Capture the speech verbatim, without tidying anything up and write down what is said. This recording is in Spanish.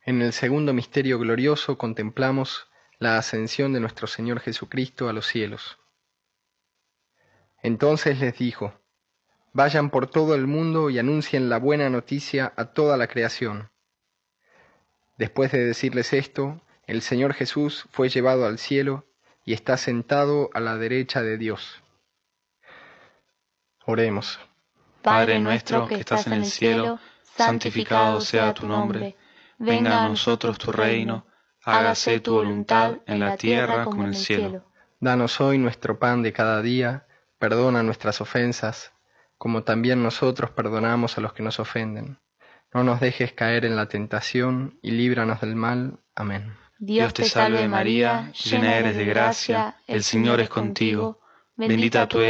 En el segundo misterio glorioso contemplamos la ascensión de nuestro Señor Jesucristo a los cielos. Entonces les dijo: vayan por todo el mundo y anuncien la buena noticia a toda la creación. Después de decirles esto, el Señor Jesús fue llevado al cielo y está sentado a la derecha de Dios. Oremos. Padre nuestro que estás en el cielo, santificado sea tu nombre. Venga a nosotros tu reino, hágase tu voluntad en la tierra como en el cielo. Danos hoy nuestro pan de cada día, perdona nuestras ofensas, como también nosotros perdonamos a los que nos ofenden. No nos dejes caer en la tentación y líbranos del mal. Amén. Dios te salve María, llena eres de gracia, el Señor es contigo. Bendita tú